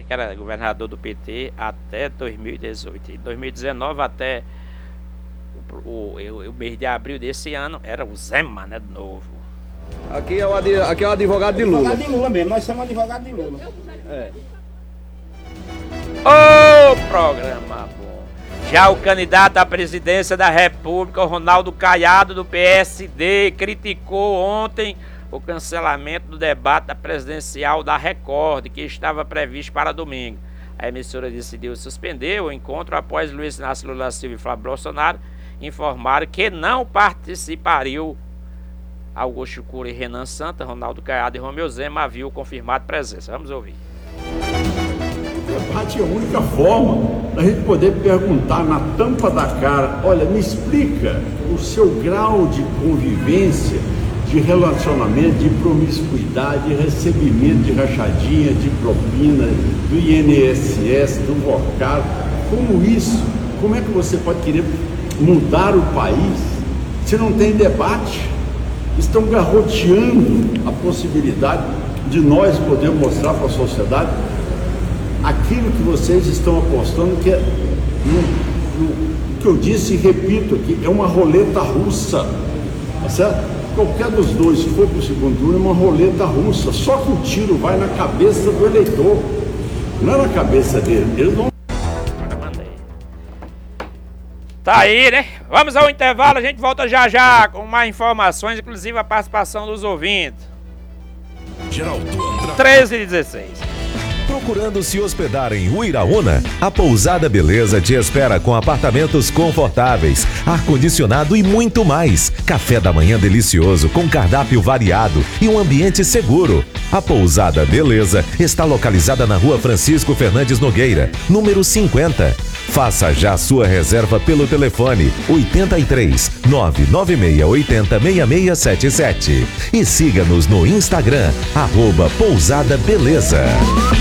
que era governador do PT até 2018. Em 2019 até o mês de abril desse ano era o Zema, né, de novo. Aqui é o advogado de Lula. Advogado de Lula mesmo, nós somos advogados de Lula. É. Ô, programa bom. Já o candidato à presidência da República, o Ronaldo Caiado, do PSD, criticou ontem o cancelamento do debate presidencial da Record, que estava previsto para domingo. A emissora decidiu suspender o encontro após Luiz Inácio Lula da Silva e Flávio Bolsonaro informaram que não participariam. Augusto Cury, Renan Santa, Ronaldo Caiado e Romeu Zema haviam confirmado presença. Vamos ouvir. O debate é a única forma da gente poder perguntar na tampa da cara: olha, me explica o seu grau de convivência, de relacionamento, de promiscuidade, de recebimento de rachadinha, de propina, do INSS, do VOCAR. Como é que você pode querer mudar o país se não tem debate? Estão garroteando a possibilidade de nós poder mostrar para a sociedade aquilo que vocês estão apostando, que é, o que eu disse e repito aqui, é uma roleta russa, tá certo? Qualquer dos dois, se for para o segundo turno, é uma roleta russa, só que o tiro vai na cabeça do eleitor, não é na cabeça dele. Eles não... Tá aí, né? Vamos ao intervalo, a gente volta já já com mais informações, inclusive a participação dos ouvintes. Geraldo Andrade. 13 e 16. Procurando se hospedar em Uiraúna? A Pousada Beleza te espera com apartamentos confortáveis, ar-condicionado e muito mais. Café da manhã delicioso com cardápio variado e um ambiente seguro. A Pousada Beleza está localizada na Rua Francisco Fernandes Nogueira, número 50. Faça já sua reserva pelo telefone 83 99680 6677 e siga-nos no Instagram @Pousada Beleza.